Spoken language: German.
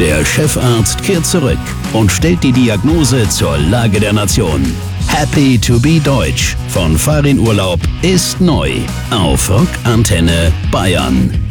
Der Chefarzt kehrt zurück und stellt die Diagnose zur Lage der Nation. Happy to be Deutsch von Farin Urlaub ist neu auf Rock Antenne Bayern.